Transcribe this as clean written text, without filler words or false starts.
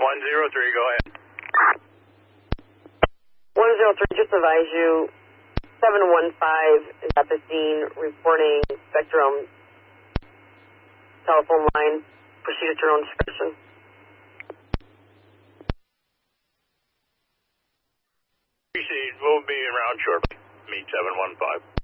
103, go ahead. 103, just advise you, 715 is at the scene reporting Spectrum telephone line. Proceed at your own discretion. Proceed, we'll be around shortly. Meet 715.